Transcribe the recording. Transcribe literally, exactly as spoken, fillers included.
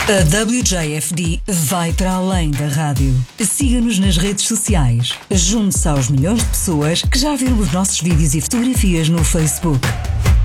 A W J F D vai para além da rádio. Siga-nos nas redes sociais. Junte-se aos milhões de pessoas que já viram os nossos vídeos e fotografias no Facebook.